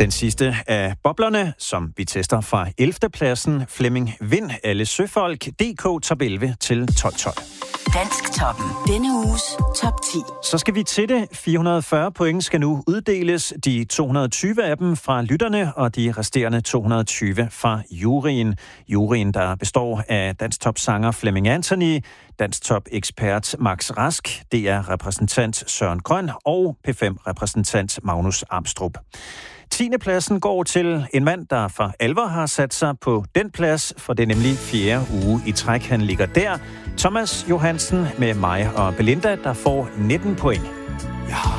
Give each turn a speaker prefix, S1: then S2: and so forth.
S1: Den sidste af boblerne, som vi tester fra 11. pladsen, Flemming Vind, alle søfolk, DK top 11 til 12-12.
S2: Dansktoppen. Denne uges top 10.
S1: Så skal vi til det. 440 point skal nu uddeles. De 220 af dem fra lytterne, og de resterende 220 fra juryen. Juryen, der består af Dansktop-sanger Flemming Anthony, Dansktop-ekspert Max Rask, DR-repræsentant Søren Grøn og P5-repræsentant Magnus Amstrup. 10. pladsen går til en mand, der for alvor har sat sig på den plads, for det er nemlig 4. uge i træk, han ligger der. Thomas Johansen med mig og Belinda, der får 19 point.
S3: Jeg har